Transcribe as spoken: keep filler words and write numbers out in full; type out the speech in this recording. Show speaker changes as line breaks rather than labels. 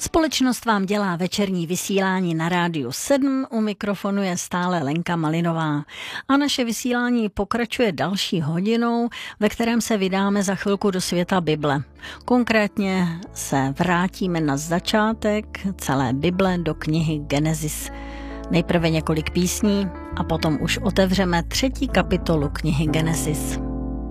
Společnost vám dělá večerní vysílání na Rádiu sedm, u mikrofonu je stále Lenka Malinová. A naše vysílání pokračuje další hodinou, ve kterém se vydáme za chvilku do světa Bible. Konkrétně se vrátíme na začátek celé Bible do knihy Genesis. Nejprve několik písní a potom už otevřeme třetí kapitolu knihy Genesis.